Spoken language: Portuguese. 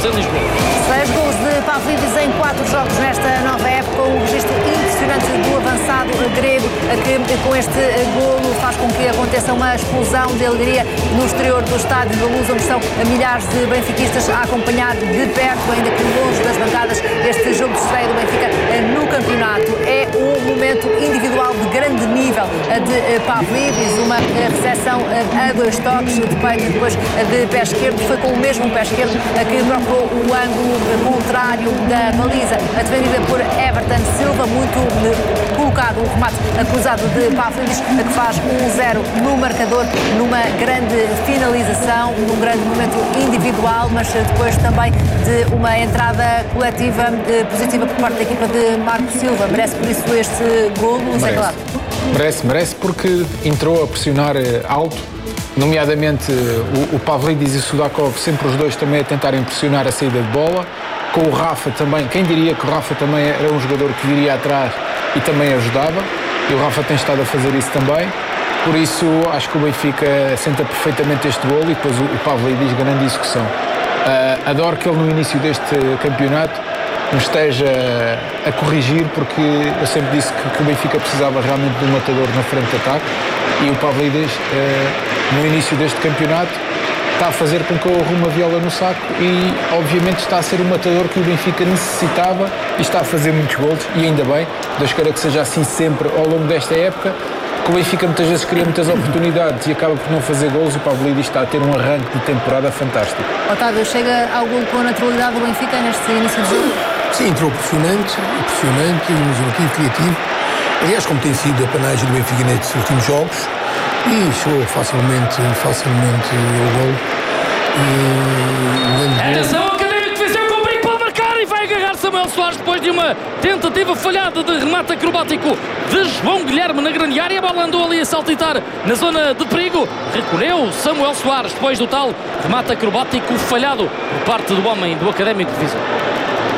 golos em Lisboa. 6 golos de Pavlidis em 4 jogos nesta nova época, um registro impressionante do avançado grego, que com este golo faz com que aconteça uma explosão de alegria no exterior do estádio da Luz, onde estão milhares de benfiquistas a acompanhar de perto, ainda que longe das bancadas, este jogo de estreia do Benfica no campeonato. É um momento individual de grande nível de Pavlidis, uma recepção a 2 toques de peito e depois de pé esquerdo. Foi com o mesmo pé esquerdo que procurou o ângulo contrário da baliza, defendida por Everton Silva, muito colocado o remate cruzado de Pavlidis, que faz 1-0 no marcador, numa grande finalização, num grande momento individual, mas depois também de uma entrada coletiva positiva por parte da equipa de Marco Silva. Merece por isso este golo, não sei claro. Merece porque entrou a pressionar alto, nomeadamente o Pavlidis e o Sudakov, sempre os dois também a tentarem pressionar a saída de bola, com o Rafa também. Quem diria que o Rafa também era um jogador que viria atrás e também ajudava, e o Rafa tem estado a fazer isso também. Por isso acho que o Benfica senta perfeitamente este golo, e depois o Pavlidis, grande execução. Adoro que ele no início deste campeonato me esteja a corrigir, porque eu sempre disse que o Benfica precisava realmente de um matador na frente de ataque, e o Pavlidis no início deste campeonato está a fazer com que eu arrume a viola no saco, e obviamente está a ser o matador que o Benfica necessitava e está a fazer muitos golos, e ainda bem. Deus queira que seja assim sempre ao longo desta época, que o Benfica muitas vezes cria muitas oportunidades e acaba por não fazer golos, e o Pavlidis está a ter um arranque de temporada fantástico. Otávio, chega ao gol com a naturalidade do Benfica neste início de jogo? Sim, entrou impressionante, imaginativo, criativo. Aliás, como tem sido a panagem do Benfica nestes últimos jogos, e chegou facilmente ao gol. Atenção, Académico de Viseu com brinco, pode marcar e vai agarrar Samuel Soares depois de uma tentativa falhada de remate acrobático de João Guilherme na grande área. A bola andou ali a saltitar na zona de perigo. Recolheu Samuel Soares depois do tal remate acrobático falhado por parte do homem do Académico de Viseu.